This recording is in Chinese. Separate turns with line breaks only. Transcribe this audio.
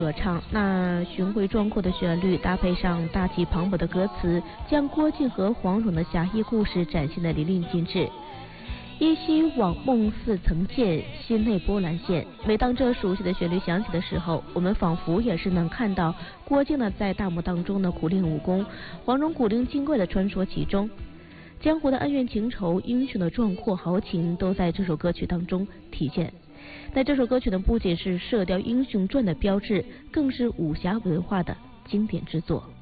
合唱，那雄伟壮阔的旋律搭配上大气磅礴的歌词，将郭靖和黄蓉的侠义故事展现得淋漓尽致。依稀往梦似曾见，心内波澜现。每当这熟悉的旋律响起的时候，我们仿佛也是能看到郭靖呢在大幕当中的苦练武功，黄蓉古灵精怪的穿梭其中。江湖的恩怨情仇，英雄的壮阔豪情，都在这首歌曲当中体现。那这首歌曲呢，不仅是《射雕英雄传》的标志，更是武侠文化的经典之作。